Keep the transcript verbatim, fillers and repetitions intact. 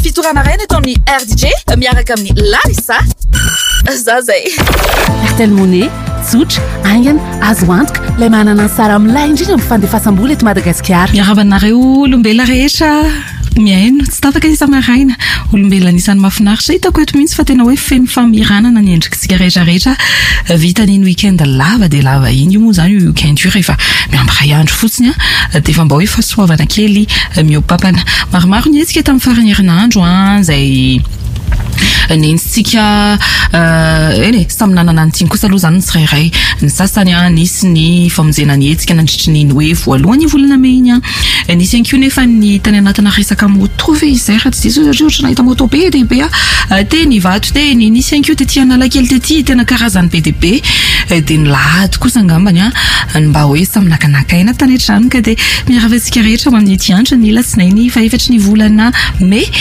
fitorana rainy eto amin'ny R D J miaraka amin'ny Larissa za zay Artel Monet tsotra angana azo antoka ilay manana ny sara milay indrindra amin'ny fandefasam-bola eto Madagasikara. Miarabanareo olombelona rehetra miaino tsy tafaka isa maraina olombelona anisan'ny mahafinaritra hitako eto mihitsy fa tena hoe feno famiranana ny endrikitsika rehetra rehetra vita n'iny weekend lava dia lava iny io moa zany io weekend io rehefa miambray andro fotsiny a dia efa mba hoe fahasoavana kely miopapana maromaro ny etsika tamin'ny farany herinandro a zay nentsika eny samy nanana ny tiany kosa aloha zany ny tsirairay ny sasany a nisy ny famonjena ny etsika nandritry ny hoe voalohany volana May iny a nisy ihany koa nefa ny tany anatina resaka moto ve izay raha tsy diso ohatra nahita moto be dia be a te ny vato te ny nisy ihany koa tety analakely tety tena karazany be dia be dia ny lahady kosa angambany a mba hoe samy nakanakaina tany an-trano ka dia miarava antsika rehetra ho amin'ny ity andro ny latsinainy faha efatra ny volana May